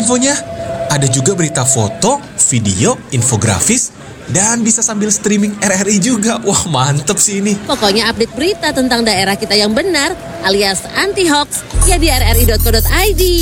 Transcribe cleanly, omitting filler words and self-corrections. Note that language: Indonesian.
infonya. Ada juga berita foto, video, infografis, dan bisa sambil streaming RRI juga. Wah, mantep sih ini. Pokoknya update berita tentang daerah kita yang benar alias anti hoax ya di rri.co.id.